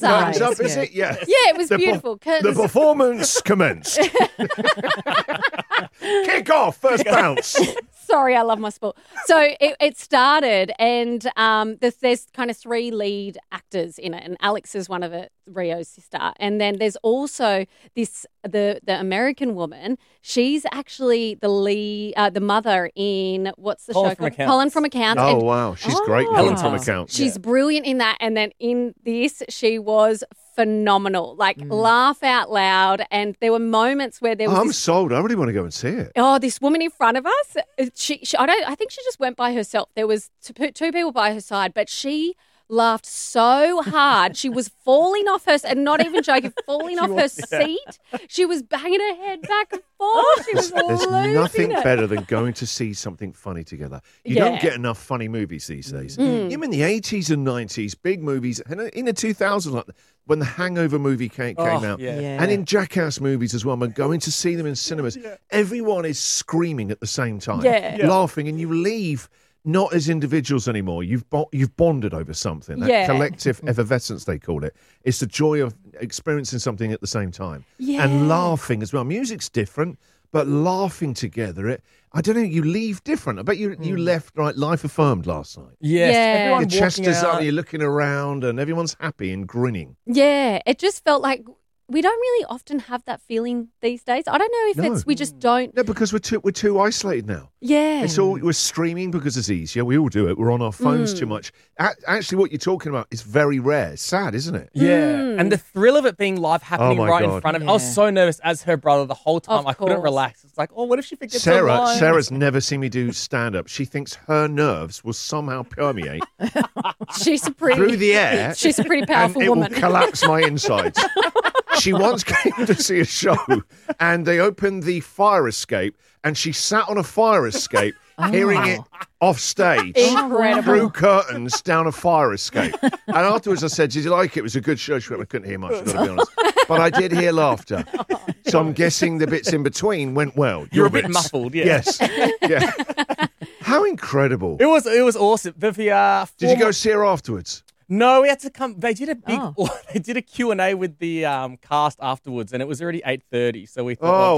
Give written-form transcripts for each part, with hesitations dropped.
massage. Up, is it? Yeah. Yeah, it was beautiful. The performance commenced. Kick off, first bounce. Sorry, I love my sport. So it started, and there's kind of 3 lead actors in it, and Alex is one of it, Rio's sister. And then there's also the American woman. She's actually the mother in what's the show called? Colin from Accounts. Oh, wow. She's great, Colin from Accounts. She's brilliant in that. And then in this, she was phenomenal, laugh out loud. And there were moments where there was I'm sold. I really want to go and see it. Oh, this woman in front of us, I think she just went by herself. There was 2 people by her side, but she laughed so hard. She was falling off her, and not even joking, falling off her seat. She was banging her head back and forth. She was There's losing nothing it. better than going to see something funny together. You don't get enough funny movies these days. Even in the 80s and 90s, big movies, and in the 2000s, like when the Hangover movie came out, and in Jackass movies as well, when going to see them in cinemas, everyone is screaming at the same time, laughing, and you leave not as individuals anymore. You've bonded over something. That collective effervescence, they call it. It's the joy of experiencing something at the same time. And laughing as well. Music's different, but laughing together, I don't know, you leave different. I bet you left life affirmed last night. Yes. Yeah. Your chest is up, you're looking around, and everyone's happy and grinning. Yeah, it just felt like we don't really often have that feeling these days. I don't know if it's we just don't. No, because we're too isolated now. Yeah. It's all, we're streaming because it's easier. We all do it. We're on our phones too much. Actually, what you're talking about is very rare. It's sad, isn't it? Yeah. And the thrill of it being live happening in front of me. I was so nervous as her brother the whole time. I couldn't relax. It's like, what if she forgets her line? Sarah's never seen me do stand-up. She thinks her nerves will somehow permeate through the air. She's a pretty powerful and woman. It will collapse my insides. She once came to see a show and they opened the fire escape and she sat on a fire escape hearing it off stage. Incredible. Through curtains down a fire escape. And afterwards I said, did you like it? It was a good show. She went, I couldn't hear much, I've got to be honest. But I did hear laughter. So I'm guessing the bits in between went well. You're a bit muffled, yeah. Yes. Yeah. How incredible. It was awesome. Did you go see her afterwards? No, we had to come. They did a big. They did a Q&A with the cast afterwards, and it was already 8:30. So we thought,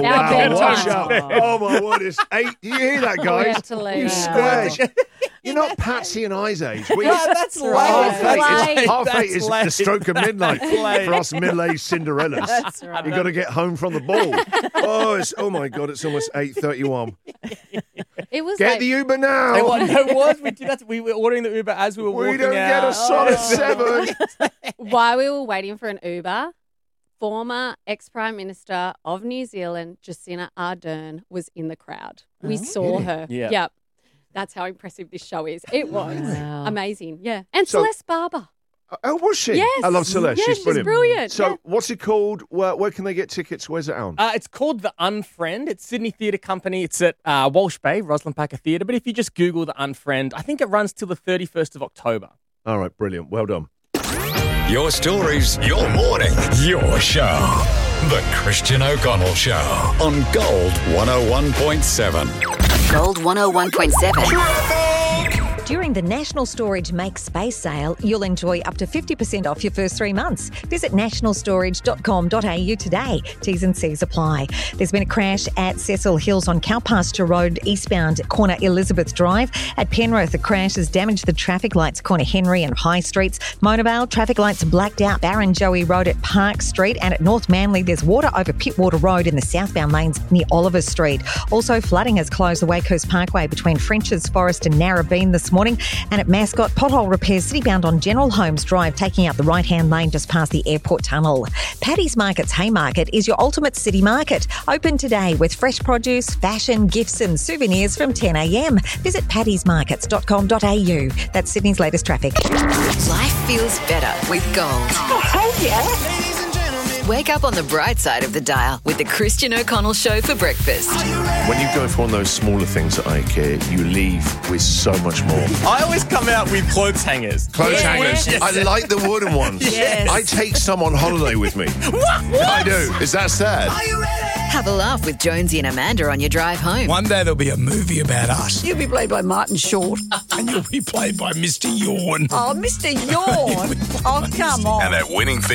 oh my word! It's 8. Do you hear that, guys? We have to leave. You squared. You're not Patsy and I's age. That's half late. eight. Half eight is late. the stroke of midnight for us middle-aged Cinderellas. That's right. You got to get home from the ball. Oh my God! It's almost 8:31. It was Get the Uber now. It was. We did that. We were ordering the Uber as we were walking out. We don't get a solid 7. While we were waiting for an Uber, former ex-Prime Minister of New Zealand, Jacinda Ardern, was in the crowd. We saw her. Yeah. Yep. That's how impressive this show is. It was amazing. Yeah. And Celeste Barber. Oh, was she? Yes. I love Celeste. Yeah, she's brilliant. brilliant. So, Yeah. what's it called? Where can they get tickets? Where's it on? It's called The Unfriend. It's Sydney Theatre Company. It's at Walsh Bay, Rosalind Packer Theatre. But if you just Google The Unfriend, I think it runs till the 31st of October. All right, brilliant. Well done. Your stories, your morning, your show. The Christian O'Connell Show on Gold 101.7. Gold 101.7. During the National Storage Make Space sale, you'll enjoy up to 50% off your first 3 months. Visit nationalstorage.com.au today. T's and C's apply. There's been a crash at Cecil Hills on Cowpasture Road, eastbound corner Elizabeth Drive. At Penrith, the crash has damaged the traffic lights, corner Henry and High Streets. Mona Vale, traffic lights blacked out. Barrenjoey Road at Park Street. And at North Manly, there's water over Pittwater Road in the southbound lanes near Oliver Street. Also, flooding has closed the Wakehurst Parkway between French's Forest and Narrabeen this morning. And at Mascot, pothole repairs citybound on General Holmes Drive, taking out the right-hand lane just past the airport tunnel. Paddy's Market's Haymarket is your ultimate city market. Open today with fresh produce, fashion, gifts and souvenirs from 10 a.m. Visit paddysmarkets.com.au. That's Sydney's latest traffic. Life feels better with Gold. Oh, yeah. Wake up on the bright side of the dial with the Christian O'Connell Show for breakfast. When you go for one of those smaller things at IKEA, you leave with so much more. I always come out with clothes hangers. Clothes hangers. I like the wooden ones. Yes. I take some on holiday with me. What? I do. Is that sad? Have a laugh with Jonesy and Amanda on your drive home. One day there'll be a movie about us. You'll be played by Martin Short. And you'll be played by Mr. Yawn. Oh, Mr. Yawn. Oh, come on. And that winning